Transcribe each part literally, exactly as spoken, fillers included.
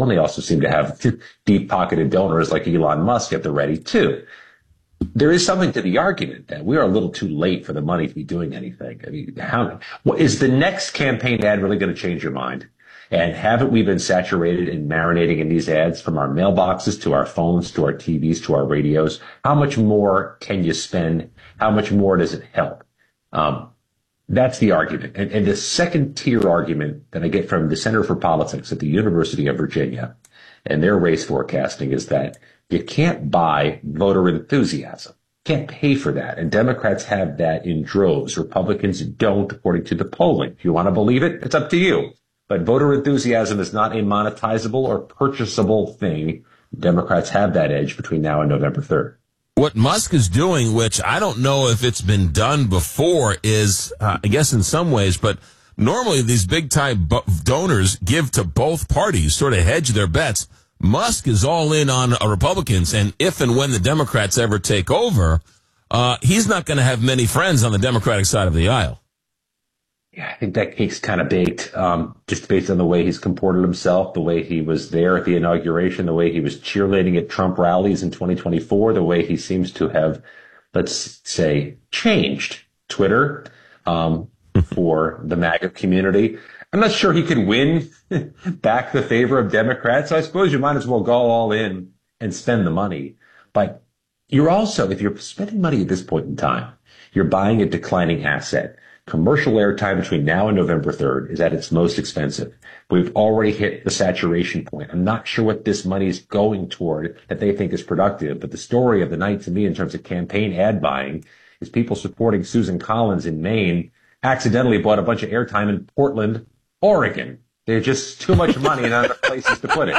and they also seem to have deep-pocketed donors like Elon Musk at the ready, too. There is something to the argument that we are a little too late for the money to be doing anything. I mean, how what, is the next campaign ad really going to change your mind? And haven't we been saturated and marinating in these ads from our mailboxes to our phones to our T Vs to our radios? How much more can you spend? How much more does it help? Um, that's the argument. And, and the second tier argument that I get from the Center for Politics at the University of Virginia and their race forecasting is that you can't buy voter enthusiasm. Can't pay for that. And Democrats have that in droves. Republicans don't, according to the polling. If you want to believe it, it's up to you. But voter enthusiasm is not a monetizable or purchasable thing. Democrats have that edge between now and November third. What Musk is doing, which I don't know if it's been done before, is, uh, I guess in some ways, but normally these big-time bu- donors give to both parties, sort of hedge their bets. Musk is all in on uh, Republicans, and if and when the Democrats ever take over, uh, he's not going to have many friends on the Democratic side of the aisle. Yeah, I think that cake's kind of baked, um, just based on the way he's comported himself, the way he was there at the inauguration, the way he was cheerleading at Trump rallies in twenty twenty-four, the way he seems to have, let's say, changed Twitter um, for the MAGA community. I'm not sure he could win back the favor of Democrats, so I suppose you might as well go all in and spend the money. But you're also, if you're spending money at this point in time, you're buying a declining asset. Commercial airtime between now and November third is at its most expensive. We've already hit the saturation point. I'm not sure what this money is going toward that they think is productive, but the story of the night to me in terms of campaign ad buying is people supporting Susan Collins in Maine accidentally bought a bunch of airtime in Portland, Oregon. There's just too much money and not enough places to put it.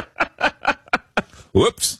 Whoops.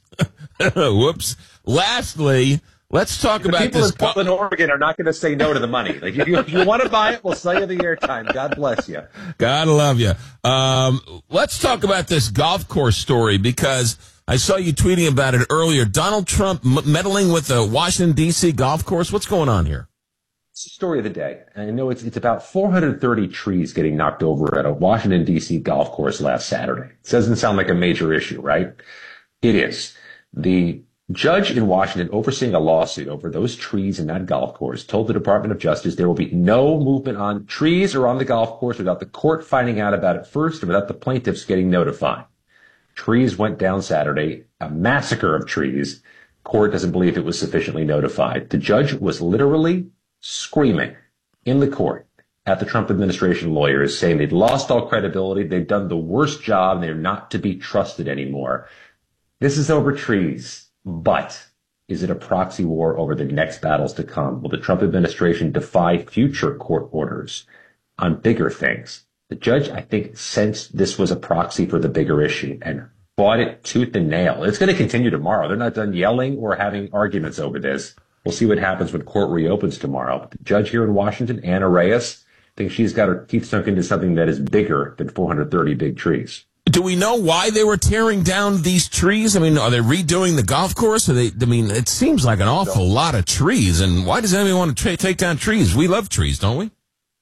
Whoops. Lastly, let's talk the about people this. in Portland, Oregon are not going to say no to the money. Like if you, if you want to buy it, we'll sell you the airtime. God bless you. God love you. Um, let's talk about this golf course story because I saw you tweeting about it earlier. Donald Trump m- meddling with the Washington, D C golf course. What's going on here? It's the story of the day. And I know it's, it's about four hundred thirty trees getting knocked over at a Washington, D C golf course last Saturday. It doesn't sound like a major issue, right? It is. The judge in Washington overseeing a lawsuit over those trees in that golf course told the Department of Justice there will be no movement on trees or on the golf course without the court finding out about it first and without the plaintiffs getting notified. Trees went down Saturday, a massacre of trees. Court doesn't believe it was sufficiently notified. The judge was literally screaming in the court at the Trump administration lawyers, saying they'd lost all credibility, they've done the worst job, and they're not to be trusted anymore. This is over trees, but is it a proxy war over the next battles to come? Will the Trump administration defy future court orders on bigger things? The judge, I think, sensed this was a proxy for the bigger issue and fought it tooth and nail. It's going to continue tomorrow. They're not done yelling or having arguments over this. We'll see what happens when court reopens tomorrow. But the judge here in Washington, Anna Reyes, thinks she's got her teeth sunk into something that is bigger than four hundred thirty big trees. Do we know why they were tearing down these trees? I mean, are they redoing the golf course? Are they, I mean, it seems like an awful lot of trees. And why does anybody want to tra- take down trees? We love trees, don't we?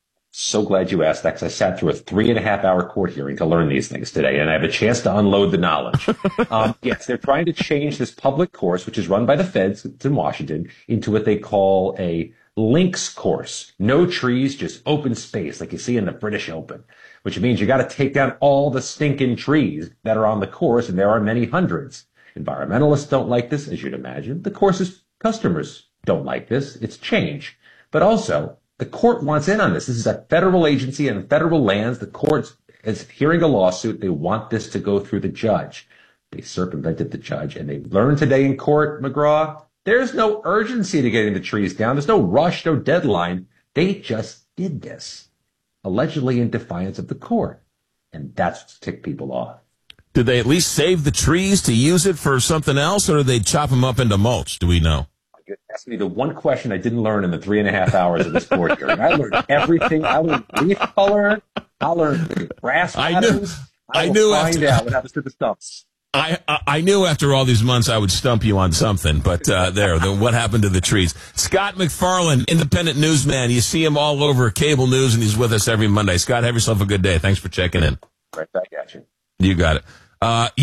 So glad you asked that because I sat through a three and a half hour court hearing to learn these things today, and I have a chance to unload the knowledge. um, yes, they're trying to change this public course, which is run by the feds in Washington, into what they call a links course. No trees, just open space like you see in the British Open, which means you got to take down all the stinking trees that are on the course, and there are many hundreds. Environmentalists don't like this, as you'd imagine. The course's customers don't like this. It's change. But also, the court wants in on this. This is a federal agency and federal lands. The court is hearing a lawsuit. They want this to go through the judge. They circumvented the judge, and they learned today in court, McGraw, there's no urgency to getting the trees down. There's no rush, no deadline. They just did this, allegedly in defiance of the court. And that's what's ticked people off. Did they at least save the trees to use it for something else, or did they chop them up into mulch? Do we know? Ask me the one question I didn't learn in the three and a half hours of this court hearing. I learned everything. I learned leaf color. I learned grass patterns. I knew. I, I knew find after, out what happens to the stumps. I, I I knew after all these months I would stump you on something, but uh, there, the, what happened to the trees? Scott MacFarlane, independent newsman. You see him all over cable news, and he's with us every Monday. Scott, have yourself a good day. Thanks for checking in. Right back at you. You got it. Uh,